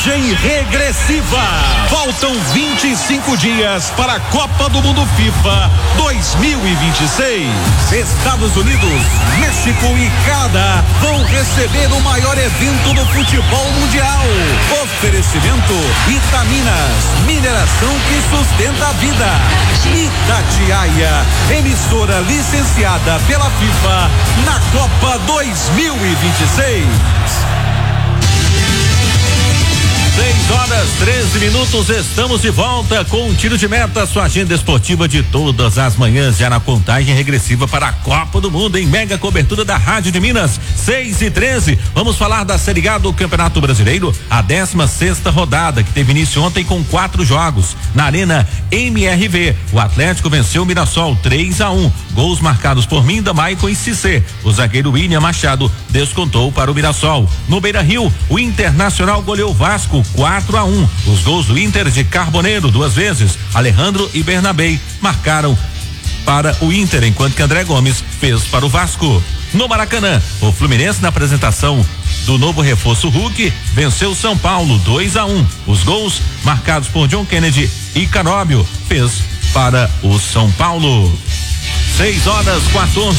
Contagem regressiva. Faltam 25 dias para a Copa do Mundo FIFA 2026. Estados Unidos, México e Canadá vão receber o maior evento do futebol mundial. Oferecimento Itaminas, mineração que sustenta a vida. Itatiaia, emissora licenciada pela FIFA na Copa 2026. 6:13, estamos de volta com um tiro de meta, sua agenda esportiva de todas as manhãs, já na contagem regressiva para a Copa do Mundo, em mega cobertura da Rádio de Minas. 6:13, vamos falar da Série A do Campeonato Brasileiro, a 16ª rodada, que teve início ontem com 4 jogos. Na Arena MRV, o Atlético venceu o Mirassol 3-1, gols marcados por Minda, Maicon e Cissé. O zagueiro William Machado descontou para o Mirassol. No Beira-Rio, o Internacional goleou o Vasco 4-1. Os gols do Inter de Carboneiro 2 vezes, Alejandro e Bernabé marcaram para o Inter, enquanto que André Gomes fez para o Vasco. No Maracanã, o Fluminense, na apresentação do novo reforço Hulk, venceu São Paulo 2-1. Os gols marcados por John Kennedy e Canóbio fez para o São Paulo. 6:14.